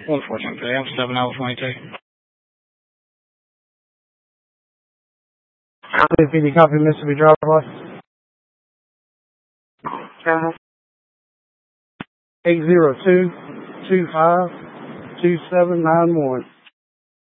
Unfortunately, I'm stepping out with 22. 50 copy Mississippi driver's license. 802-25-2791.